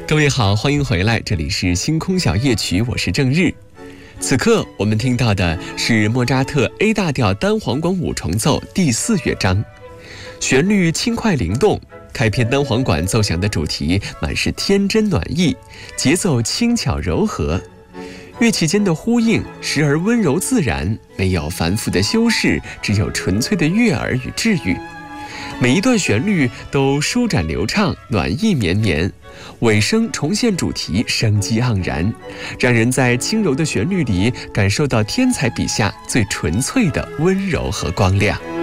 各位好，欢迎回来，这里是星空小夜曲，我是郑日。此刻我们听到的是莫扎特 A 大调单簧管五重奏第4乐章，旋律轻快灵动，开篇单簧管奏响的主题满是天真暖意，节奏轻巧柔和，乐器间的呼应时而温柔自然，没有繁复的修饰，只有纯粹的悦耳与治愈。每一段旋律都舒展流畅，暖意绵绵，尾声重现主题，生机盎然，让人在轻柔的旋律里感受到天才笔下最纯粹的温柔和光亮。